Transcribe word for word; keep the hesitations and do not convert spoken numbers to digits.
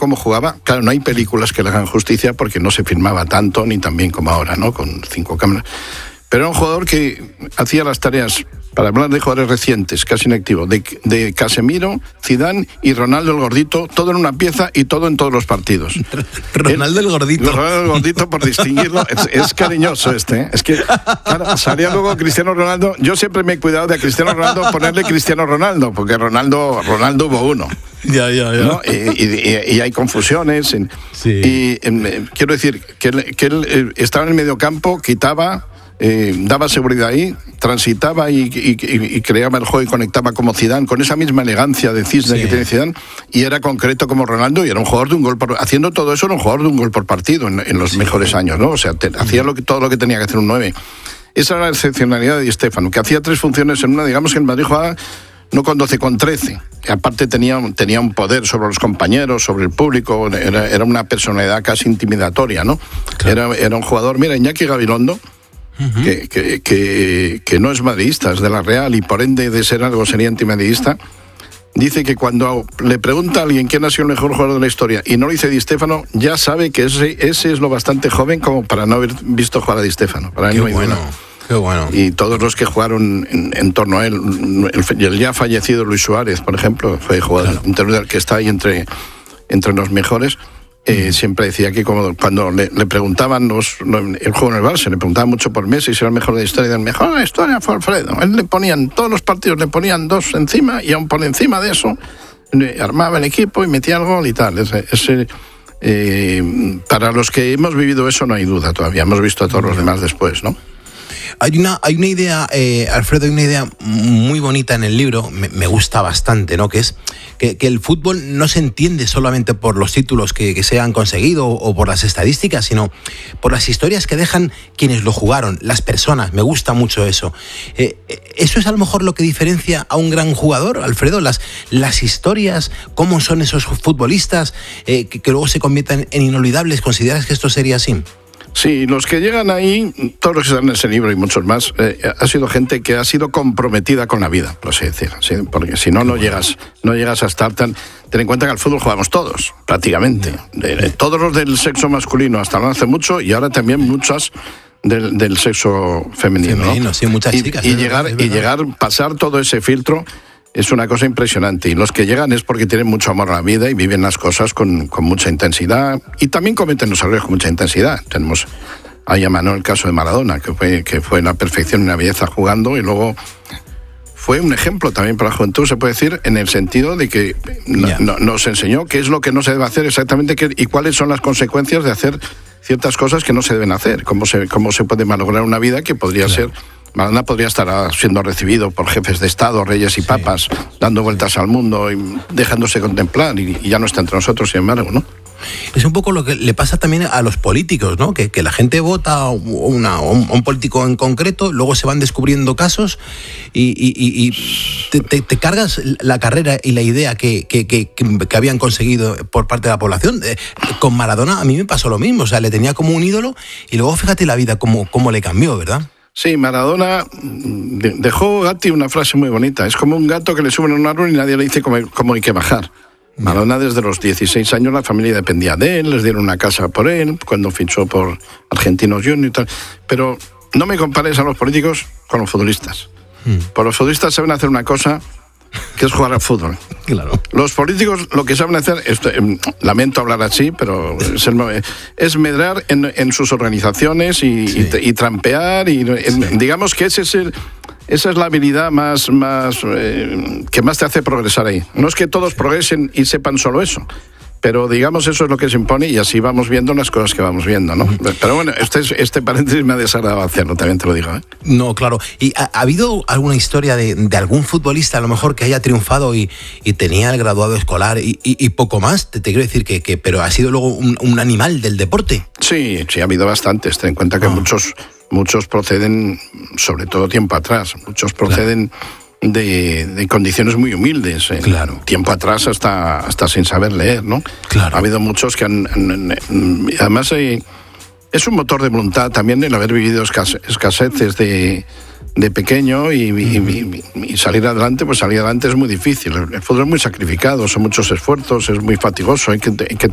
cómo jugaba. Claro, no hay películas que le hagan justicia porque no se filmaba tanto ni tan bien como ahora, ¿no? Con cinco cámaras. Pero era un jugador que hacía las tareas, para hablar de jugadores recientes, casi inactivos, de, de Casemiro, Zidane y Ronaldo el Gordito, todo en una pieza y todo en todos los partidos. Ronaldo el Gordito. Ronaldo el Gordito, por distinguirlo, es, es cariñoso este, ¿eh? Es que, claro, salía luego Cristiano Ronaldo. Yo siempre me he cuidado de a Cristiano Ronaldo ponerle Cristiano Ronaldo, porque Ronaldo, Ronaldo hubo uno. Ya, ya, ya. ¿No? Y, y, y hay confusiones. En, sí. Y eh, quiero decir que él, que él eh, estaba en el mediocampo, quitaba... Eh, daba seguridad ahí, transitaba y, y, y, y creaba el juego y conectaba como Zidane, con esa misma elegancia de cisne sí. que tiene Zidane, y era concreto como Ronaldo, y era un jugador de un gol por... Haciendo todo eso era un jugador de un gol por partido en, en los sí. mejores años, ¿no? O sea, te, hacía lo que, todo lo que tenía que hacer un nueve. Esa era la excepcionalidad de Di Stéfano, que hacía tres funciones en una. Digamos que el Madrid jugaba no con doce, con trece. Y aparte tenía, tenía un poder sobre los compañeros, sobre el público, era, era una personalidad casi intimidatoria, ¿no? Claro. Era, era un jugador... Mira, Iñaki Gabilondo, Uh-huh. Que, que, que, que no es madridista, es de la Real y por ende de ser algo sería antimadridista, dice que cuando le pregunta a alguien quién ha sido el mejor jugador de la historia y no lo dice Di Stéfano, ya sabe que ese, ese es lo bastante joven como para no haber visto jugar a Di Stéfano. Para Qué bueno, qué bueno. Y todos los que jugaron en, en torno a él, el, el ya fallecido Luis Suárez, por ejemplo, fue jugador claro. que está ahí entre, entre los mejores. Eh, siempre decía que como cuando le, le preguntaban los, el juego en el Barça, le preguntaban mucho por Messi si era el mejor de la historia, y el mejor de la historia fue Alfredo. Él le ponían, todos los partidos le ponían dos encima y aún por encima de eso armaba el equipo y metía el gol y tal. Ese, ese, eh, para los que hemos vivido eso no hay duda todavía, hemos visto a todos los demás después, ¿no? Hay una, hay una idea, eh, Alfredo, hay una idea muy bonita en el libro, me, me gusta bastante, ¿no? Que es que, que el fútbol no se entiende solamente por los títulos que, que se han conseguido o por las estadísticas, sino por las historias que dejan quienes lo jugaron, las personas. Me gusta mucho eso. Eh, ¿Eso es a lo mejor lo que diferencia a un gran jugador, Alfredo? Las, las historias, cómo son esos futbolistas eh, que, que luego se convierten en inolvidables. ¿Consideras que esto sería así? Sí, los que llegan ahí, todos los que están en ese libro y muchos más, eh, ha sido gente que ha sido comprometida con la vida, por así decirlo, ¿sí? Porque si no, no llegas, no llegas a estar tan... Ten en cuenta que al fútbol jugamos todos, prácticamente. De, de, todos los del sexo masculino hasta no hace mucho, y ahora también muchas del, del sexo femenino. Femenino, ¿no? Sí, muchas y, chicas. Y, llegar, y llegar, pasar todo ese filtro... Es una cosa impresionante, y los que llegan es porque tienen mucho amor a la vida y viven las cosas con, con mucha intensidad, y también cometen los errores con mucha intensidad. Tenemos ahí a mano el caso de Maradona, que fue, que fue la perfección y una belleza jugando, y luego fue un ejemplo también para la juventud, se puede decir, en el sentido de que no, no, nos enseñó qué es lo que no se debe hacer exactamente qué, y cuáles son las consecuencias de hacer ciertas cosas que no se deben hacer, cómo se, cómo se puede malograr una vida que podría claro. ser... Maradona podría estar siendo recibido por jefes de Estado, reyes y sí. papas, dando vueltas al mundo y dejándose contemplar, y, y ya no está entre nosotros, sin embargo, ¿no? Es un poco lo que le pasa también a los políticos, ¿no? Que, que la gente vota una, un, un político en concreto, luego se van descubriendo casos y, y, y, y te, te, te cargas la carrera y la idea que, que, que, que habían conseguido por parte de la población. Eh, con Maradona a mí me pasó lo mismo, o sea, le tenía como un ídolo y luego fíjate la vida cómo, cómo le cambió, ¿verdad? Sí, Maradona dejó Gatti una frase muy bonita. Es como un gato que le suben a un árbol y nadie le dice cómo, cómo hay que bajar. Maradona desde los dieciséis años la familia dependía de él, les dieron una casa por él, cuando fichó por Argentinos Juniors y tal. Pero no me compares a los políticos con los futbolistas. Hmm. Por los futbolistas saben hacer una cosa que es jugar al fútbol. Claro. Los políticos lo que saben hacer, esto, eh, lamento hablar así, pero es, el, es medrar en, en sus organizaciones y, sí. y, y trampear, y en, sí. digamos que ese es el, esa es la habilidad más, más eh, que más te hace progresar ahí. No es que todos progresen y sepan solo eso, pero digamos eso es lo que se impone, y así vamos viendo las cosas que vamos viendo, ¿no? Pero bueno, este, este paréntesis me ha desagradado hacerlo, también te lo digo, ¿eh? No, claro. ¿Y ha, ha habido alguna historia de, de algún futbolista a lo mejor que haya triunfado y, y tenía el graduado escolar y, y, y poco más? Te, te quiero decir que, que pero ha sido luego un, un animal del deporte. Sí, sí, ha habido bastantes. Ten en cuenta que oh. muchos, muchos proceden, sobre todo tiempo atrás, muchos proceden... Claro. De, de condiciones muy humildes, eh. claro. tiempo atrás hasta, hasta sin saber leer, ¿no? Claro. Ha habido muchos que han... han, han además hay, es un motor de voluntad también el haber vivido escase, escaseces de, de pequeño y, y, y, y salir adelante, pues salir adelante es muy difícil. El, el fútbol es muy sacrificado, son muchos esfuerzos, es muy fatigoso, hay que, hay que